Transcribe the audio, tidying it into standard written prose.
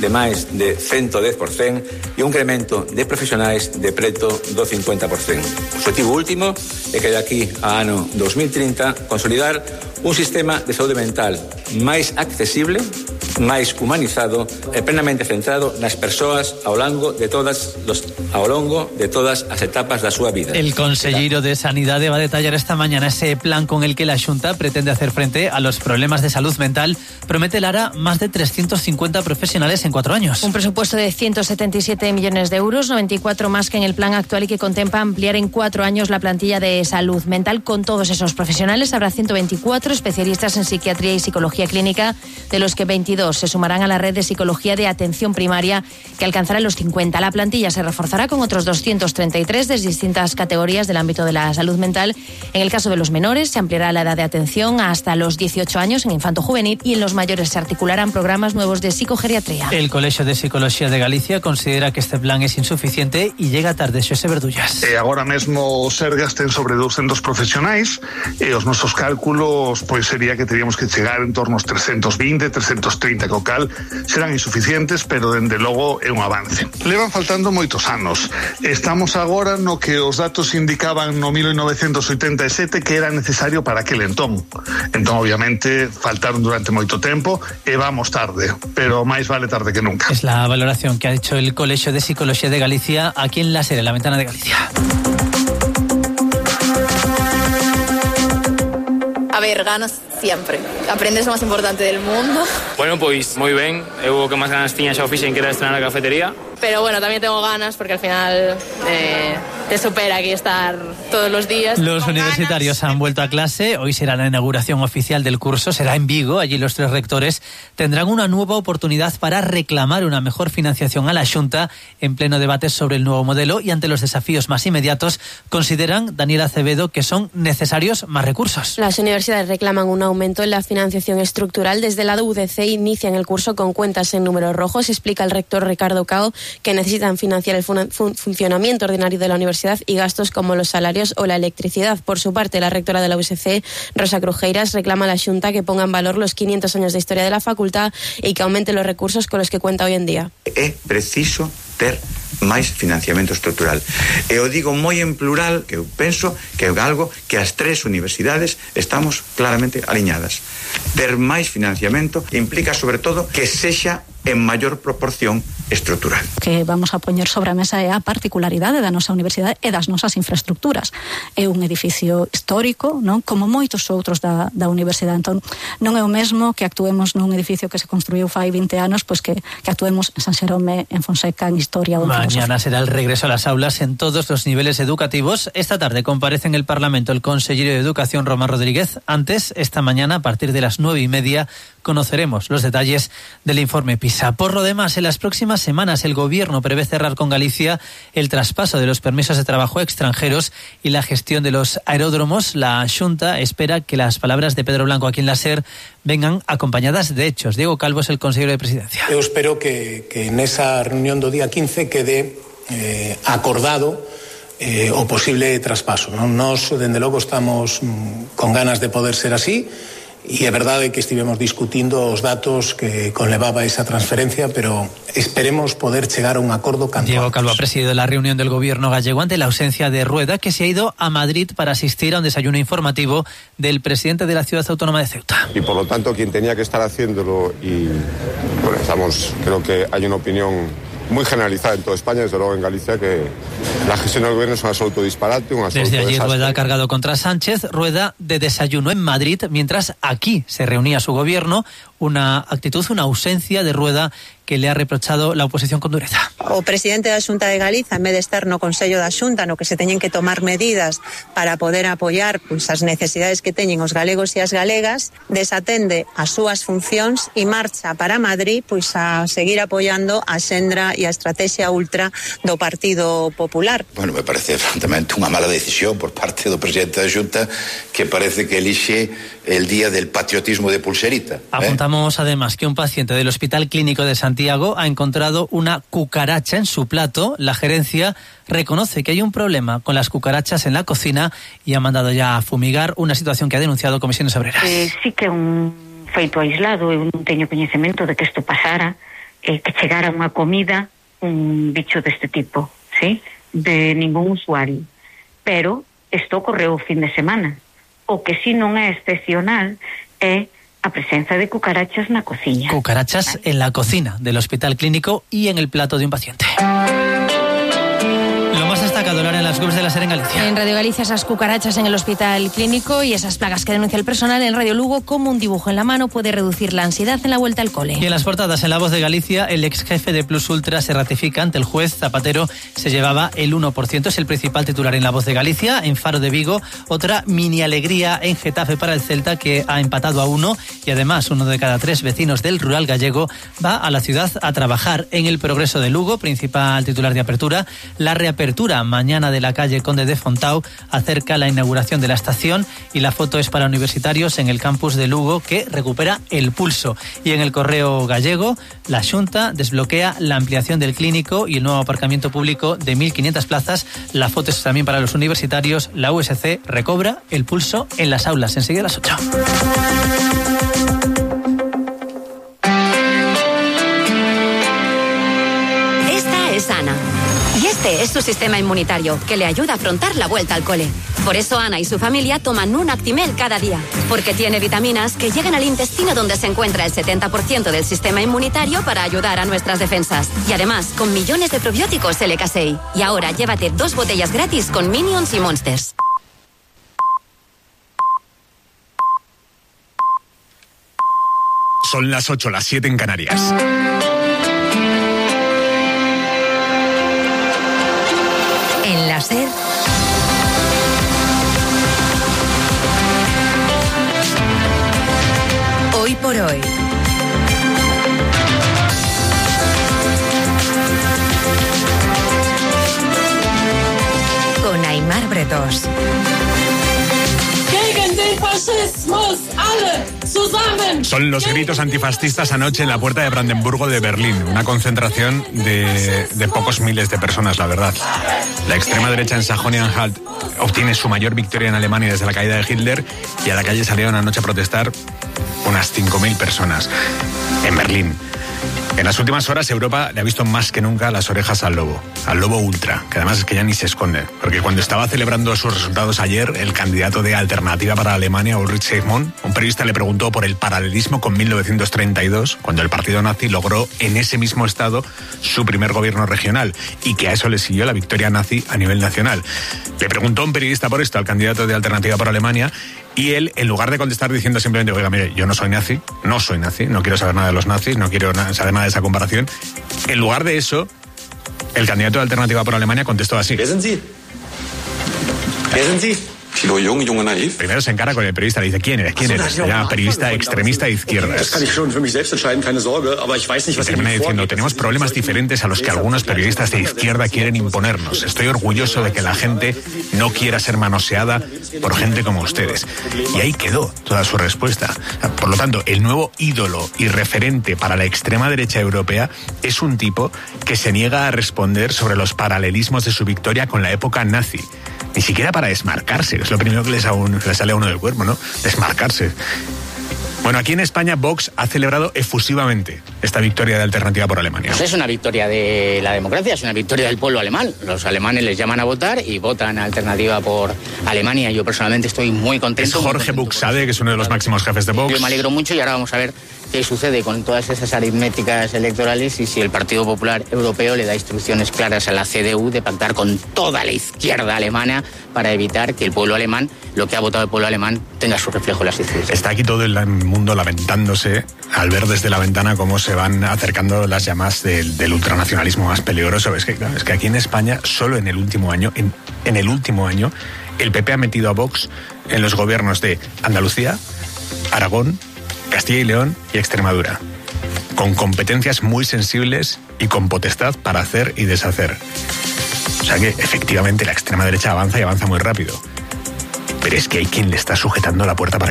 de máis de 110% e un incremento de profesionais de preto do 50%. O objetivo último é que de aquí a ano 2030 consolidar un sistema de saúde mental máis accesible, máis humanizado e plenamente centrado nas persoas ao longo de todas as etapas da súa vida. El conselleiro de Sanidade va a detallar esta mañana ese plan con el que la Xunta pretende hacer frente a los problemas de salud mental. Promete Lara más de 350 profesionales en 4 años. Un presupuesto de 177 millones de euros, 94 más que en el plan actual y que contempla ampliar en 4 años la plantilla de salud mental. Con todos esos profesionales habrá 124 especialistas en psiquiatría y psicología clínica, de los que 22 se sumarán a la red de psicología de atención primaria, que alcanzará los 50. La plantilla se reforzará con otros 233 de distintas categorías del ámbito de la salud mental. En el caso de los menores se ampliará la edad de atención hasta los 18 años en infanto-juvenil y en los mayores se articularán programas nuevos de psicogeriatría. El Colegio de Psicología de Galicia considera que este plan es insuficiente y llega tarde. Xosé Verdullas. Agora mesmo o Sergas ten sobre 200 profesionais e os nosos cálculos pois sería que teríamos que chegar en torno aos 320, 330, que o cal serán insuficientes, pero dende logo é un avance. Levan faltando moitos anos. Estamos agora no que os datos indicaban no 1987 que era necesario para aquel entón. Entón, obviamente, faltaron durante moito tempo e vamos tarde, pero máis vale tarde que nunca. Es la valoración que ha hecho el Colegio de Psicología de Galicia aquí en La Serie, la Ventana de Galicia. A ver, ganas siempre. Aprendes lo más importante del mundo. Bueno, pois moi ben. Eu o que máis ganas tiña xa o fixen, que era estrenar a cafetería. Pero bueno, también tengo ganas porque al final te supera aquí estar todos los días. Los universitarios han vuelto a clase. Hoy será la inauguración oficial del curso. Será en Vigo. Allí los 3 rectores tendrán una nueva oportunidad para reclamar una mejor financiación a la Xunta en pleno debate sobre el nuevo modelo, y ante los desafíos más inmediatos consideran, Daniela Acevedo, que son necesarios más recursos. Las universidades reclaman un aumento en la financiación estructural. Desde la UDC inician el curso con cuentas en números rojos. Explica el rector Ricardo Cao que necesitan financiar el funcionamiento ordinario de la universidad y gastos como los salarios o la electricidad. Por su parte, la rectora de la USC, Rosa Crujeiras, reclama a la Xunta que ponga en valor los 500 años de historia de la facultad y que aumente los recursos con los que cuenta hoy en día. É preciso ter máis financiamento estrutural. E o digo moi en plural, que eu penso que é algo que as 3 universidades estamos claramente aliñadas. Ter máis financiamento implica, sobre todo, que sexa en maior proporción estrutural. Que vamos a poñer sobre a mesa é a particularidade da nosa universidade e das nosas infraestructuras. É un edificio histórico, non? Como moitos outros da universidade. Entón, non é o mesmo que actuemos nun edificio que se construiu fai 20 anos, pois que actuemos en San Xerome, en Fonseca, en Historia ou en Filosofía. Mañana será el regreso a las aulas en todos los niveles educativos. Esta tarde comparece en el Parlamento el consejero de Educación, Román Rodríguez. Antes, esta mañana, a partir de las 9:30, conoceremos los detalles del informe PISA. Por lo demás, en las próximas semanas el Gobierno prevé cerrar con Galicia el traspaso de los permisos de trabajo a extranjeros y la gestión de los aeródromos. La Xunta espera que las palabras de Pedro Blanco aquí en la SER vengan acompañadas de hechos. Diego Calvo es el consejero de Presidencia. Eu espero que nesa reunión do día 15 quede acordado o posible traspaso. Nos, dende logo, estamos con ganas de poder ser así. E é verdade que estivemos discutindo os datos que conlevaba esa transferencia, pero esperemos poder chegar a un acordo canto Diego antes. Calvo ha presidido la reunión del Gobierno gallego ante la ausencia de Rueda, que se ha ido a Madrid para asistir a un desayuno informativo del presidente de la ciudad autónoma de Ceuta. Y por lo tanto, quien tenía que estar haciéndolo, y bueno, creo que hay una opinión muy generalizada en toda España, desde luego en Galicia, que la gestión del gobierno es un absoluto disparate, un absoluto Desde allí desastre. Rueda ha cargado contra Sánchez. Rueda de desayuno en Madrid, mientras aquí se reunía su gobierno. Una actitud, una ausencia de Rueda que le ha reprochado la oposición con dureza. O presidente da Xunta de Galiza, en vez de estar no Consello da Xunta, no que se teñen que tomar medidas para poder apoiar as necesidades que teñen os galegos e as galegas, desatende as súas funcións e marcha para Madrid a seguir apoiando a xendra e a estrategia ultra do Partido Popular. Bueno, me parece francamente unha mala decisión por parte do presidente da Xunta, que parece que elixe el día del patriotismo de pulserita. Apuntamos además que un paciente del Hospital Clínico de Santiago ha encontrado una cucaracha en su plato. La gerencia reconoce que hay un problema con las cucarachas en la cocina y ha mandado ya a fumigar, una situación que ha denunciado Comisiones Obreras. Sí que é un feito aislado, eu non teño coñecemento de que isto pasara, que chegara unha comida un bicho deste tipo, ¿sí? De ningún usuario. Pero isto ocorreu o fin de semana. O que si non é excepcional é a presencia de cucarachas na cociña. Cucarachas en la cocina del Hospital Clínico y en el plato de un paciente. Lo más destacado, Lara, en las webs de la SER en Galicia. En Radio Galicia, esas cucarachas en el Hospital Clínico y esas plagas que denuncia el personal. En Radio Lugo, cómo un dibujo en la mano puede reducir la ansiedad en la vuelta al cole. Y en las portadas, en La Voz de Galicia, el ex jefe de Plus Ultra se ratifica ante el juez. Zapatero se llevaba el 1%, es el principal titular en La Voz de Galicia. En Faro de Vigo, otra mini alegría en Getafe para el Celta, que ha empatado a 1, y además 1 de cada 3 vecinos del rural gallego va a la ciudad a trabajar. En El Progreso de Lugo, principal titular de apertura, la reapertura mañana de la calle Conde de Fontao acerca la inauguración de la estación, y la foto es para universitarios en el campus de Lugo, que recupera el pulso. Y en El Correo Gallego, la Xunta desbloquea la ampliación del clínico y el nuevo aparcamiento público de 1.500 plazas. La foto es también para los universitarios. La USC recobra el pulso en las aulas. Enseguida a las 8. Esta es Ana. Y este es su sistema inmunitario, que le ayuda a afrontar la vuelta al cole. Por eso Ana y su familia toman un Actimel cada día, porque tiene vitaminas que llegan al intestino, donde se encuentra el 70% del sistema inmunitario, para ayudar a nuestras defensas. Y además, con millones de probióticos LK6. Y ahora llévate 2 botellas gratis con Minions y Monsters. Son las 8, las 7 en Canarias. En la SER, hoy por hoy. Con Aimar Bretos. Son los gritos antifascistas anoche en la puerta de Brandenburgo de Berlín. Una concentración de pocos miles de personas, la verdad. La extrema derecha en Sajonia-Anhalt obtiene su mayor victoria en Alemania desde la caída de Hitler, y a la calle salieron anoche a protestar unas 5.000 personas en Berlín. En las últimas horas, Europa le ha visto más que nunca las orejas al lobo ultra, que además es que ya ni se esconde, porque cuando estaba celebrando sus resultados ayer, el candidato de Alternativa para Alemania, Ulrich Seidmund, un periodista le preguntó por el paralelismo con 1932, cuando el partido nazi logró en ese mismo estado su primer gobierno regional, y que a eso le siguió la victoria nazi a nivel nacional. Le preguntó un periodista por esto al candidato de Alternativa para Alemania, y él, en lugar de contestar diciendo simplemente, oiga, mire, yo no soy nazi, no quiero saber nada de los nazis, no quiero saber nada de esa comparación, en lugar de eso, el candidato de Alternativa por Alemania contestó así. ¿Wer sind Sie? Primero se encara con el periodista, le dice, ¿quién eres? Era periodista extremista de izquierdas. Y termina diciendo, tenemos problemas diferentes a los que algunos periodistas de izquierda quieren imponernos. Estoy orgulloso de que la gente no quiera ser manoseada por gente como ustedes. Y ahí quedó toda su respuesta. Por lo tanto, el nuevo ídolo y referente para la extrema derecha europea es un tipo que se niega a responder sobre los paralelismos de su victoria con la época nazi. Ni siquiera para desmarcarse, es lo primero que le sale a uno del cuerpo, ¿no? Desmarcarse. Bueno, aquí en España Vox ha celebrado efusivamente esta victoria de Alternativa por Alemania. Pues es una victoria de la democracia, es una victoria del pueblo alemán. Los alemanes les llaman a votar y votan a Alternativa por Alemania. Yo personalmente estoy muy contento. Es Jorge Buxade, que es uno de los máximos jefes de Vox. Yo me alegro mucho, y ahora vamos a ver qué sucede con todas esas aritméticas electorales y si el Partido Popular Europeo le da instrucciones claras a la CDU de pactar con toda la izquierda alemana para evitar que el pueblo alemán, lo que ha votado el pueblo alemán, tenga su reflejo en las instituciones. Está aquí todo el mundo lamentándose al ver desde la ventana cómo se van acercando las llamas del ultranacionalismo más peligroso. Es que aquí en España, solo en el último año, en el último año, el PP ha metido a Vox en los gobiernos de Andalucía, Aragón, Castilla y León y Extremadura, con competencias muy sensibles y con potestad para hacer y deshacer. O sea que efectivamente la extrema derecha avanza, y avanza muy rápido. Pero es que hay quien le está sujetando la puerta para